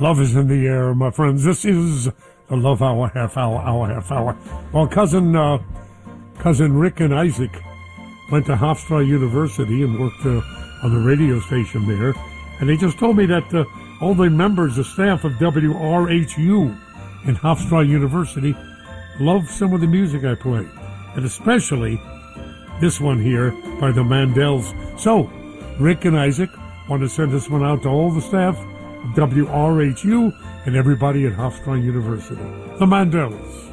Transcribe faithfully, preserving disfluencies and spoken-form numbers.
Love is in the air, my friends. This is the Love Hour, half hour, hour, half hour. Well, cousin, uh, cousin Rick and Isaac went to Hofstra University and worked uh, on the radio station there, and they just told me that uh, all the members, the staff of W R H U in Hofstra University love some of the music I play, and especially this one here by the Mandells. So, Rick and Isaac want to send this one out to all the staff of W R H U and everybody at Hofstra University. The Mandells.